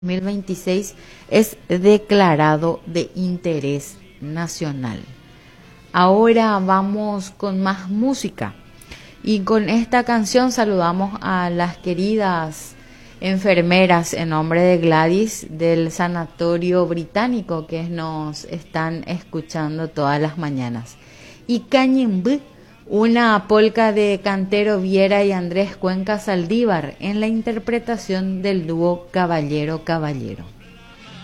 2026 es declarado de interés nacional. Ahora vamos con más música y con esta canción saludamos a las queridas enfermeras en nombre de Gladys del Sanatorio Británico que nos están escuchando todas las mañanas. Y Cañimbú, una polca de Cantero Viera y Andrés Cuenca Saldívar en la interpretación del dúo Caballero Caballero.